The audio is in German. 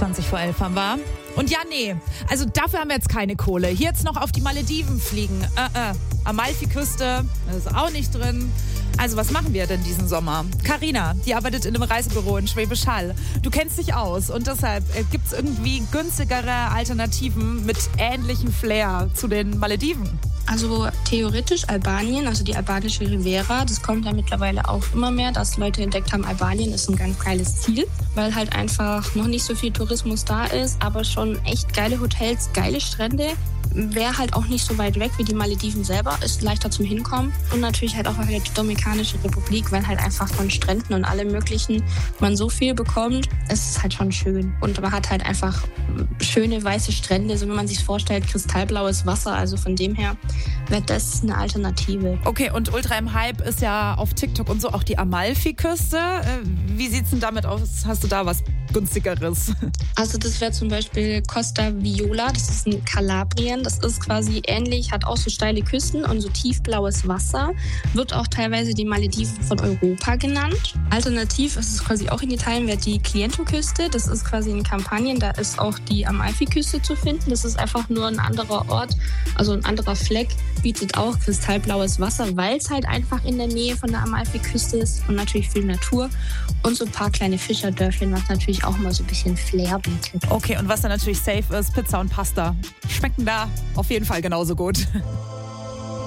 20 vor 11 haben wir. Und ja, nee, also dafür haben wir jetzt keine Kohle. Hier jetzt noch auf die Malediven fliegen. Amalfiküste, das ist auch nicht drin. Also was machen wir denn diesen Sommer? Carina, die arbeitet in einem Reisebüro in Schwäbisch Hall. Du kennst dich aus und deshalb gibt es irgendwie günstigere Alternativen mit ähnlichem Flair zu den Malediven. Also theoretisch Albanien, also die albanische Riviera, das kommt ja mittlerweile auch immer mehr, dass Leute entdeckt haben, Albanien ist ein ganz geiles Ziel, weil halt einfach noch nicht so viel Tourismus da ist, aber schon echt geile Hotels, geile Strände. Wäre halt auch nicht so weit weg wie die Malediven selber, ist leichter zum Hinkommen. Und natürlich halt auch die Dominikanische Republik, weil halt einfach von Stränden und allem Möglichen man so viel bekommt. Es ist halt schon schön. Und man hat halt einfach schöne weiße Strände, so wie man sich vorstellt, kristallblaues Wasser. Also von dem her wäre das eine Alternative. Okay, und ultra im Hype ist ja auf TikTok und so auch die Amalfiküste. Wie sieht's denn damit aus? Hast du da was günstigeres? Also das wäre zum Beispiel Costa Viola, das ist in Kalabrien. Das ist quasi ähnlich, hat auch so steile Küsten und so tiefblaues Wasser. Wird auch teilweise die Malediven von Europa genannt. Alternativ ist es quasi auch in Italien, wäre die Cliento-Küste. Das ist quasi in Kampanien, da ist auch die Amalfiküste zu finden. Das ist einfach nur ein anderer Ort, also ein anderer Fleck, bietet auch kristallblaues Wasser, weil es halt einfach in der Nähe von der Amalfiküste ist und natürlich viel Natur. Und so ein paar kleine Fischerdörfchen, was natürlich auch mal so ein bisschen Flair bietet. Okay, und was dann natürlich safe ist, Pizza und Pasta. Schmecken da auf jeden Fall genauso gut.